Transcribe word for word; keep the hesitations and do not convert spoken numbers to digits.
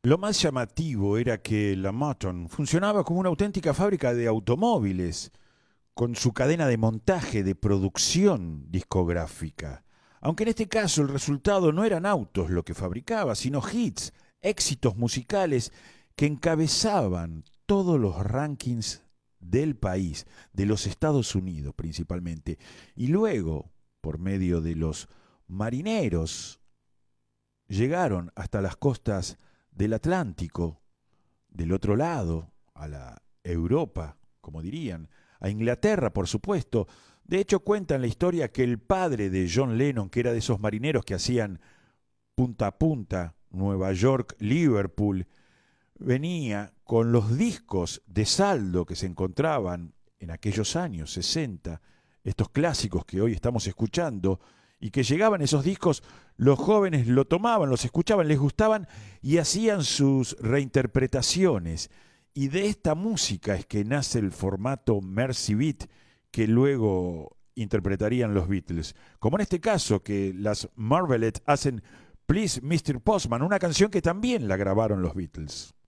Lo más llamativo era que la Motown funcionaba como una auténtica fábrica de automóviles, con su cadena de montaje, de producción discográfica. Aunque en este caso el resultado no eran autos lo que fabricaba, sino hits, éxitos musicales que encabezaban todos los rankings del país, de los Estados Unidos principalmente, y luego, por medio de los marineros, llegaron hasta las costas del Atlántico, del otro lado, a la Europa, como dirían, a Inglaterra, por supuesto. De hecho, cuentan la historia que el padre de John Lennon, que era de esos marineros que hacían punta a punta, Nueva York, Liverpool, venía con los discos de saldo que se encontraban en aquellos años sesenta, estos clásicos que hoy estamos escuchando, y que llegaban esos discos, los jóvenes lo tomaban, los escuchaban, les gustaban y hacían sus reinterpretaciones. Y de esta música es que nace el formato Mercy Beat que luego interpretarían los Beatles. Como en este caso, que las Marvelettes hacen Please mister Postman, una canción que también la grabaron los Beatles.